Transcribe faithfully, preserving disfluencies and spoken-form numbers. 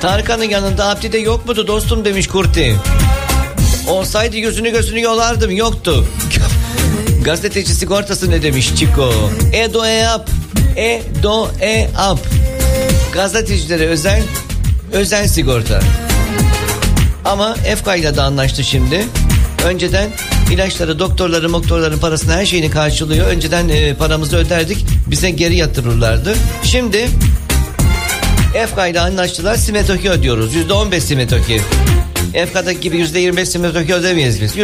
Tarkan'ın yanında Abdi de yok mudu dostum demiş Kurti. Olsaydı yüzünü gözünü yolardım, yoktu. Gazeteci sigortası ne demiş Çiko? Edo e up. Edo e up. Gazetecilere özel özel sigorta. Ama Efka ile de anlaştı şimdi. Önceden ilaçları, doktorları, doktorların parasını, her şeyini karşılıyor. Önceden e, paramızı öderdik, bize geri yatırırlardı. Şimdi Efka ile anlaştılar, Simetoki ödüyoruz. yüzde on beş Simetoki. Efka'daki gibi yüzde yirmi beş Simetoki ödemeyiz biz.